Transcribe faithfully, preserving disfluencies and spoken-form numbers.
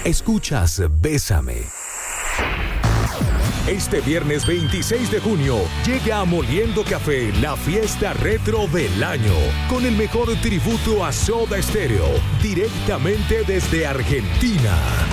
Escuchas Bésame. Este viernes veintiséis de junio llega a Moliendo Café la fiesta retro del año con el mejor tributo a Soda Stereo directamente desde Argentina.